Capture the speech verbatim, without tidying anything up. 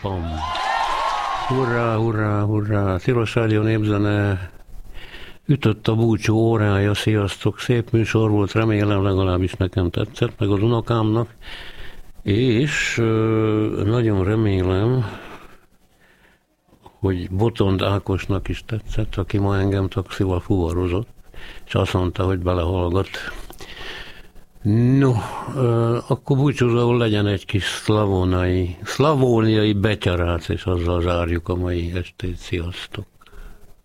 Pam. Hurrá, hurrá, hurrá. Tilos Rádió Népzene ütött a búcsú órája. Sziasztok, szép műsor volt, remélem legalábbis nekem tetszett, meg az unokámnak. És nagyon remélem, hogy Botond Ákosnak is tetszett, aki ma engem taxival fuvarozott, és azt mondta, hogy belehallgat. No, akkor búcsúzóul legyen egy kis szlavóniai, szlavóniai betyarác, és azzal zárjuk a mai estét. Sziasztok!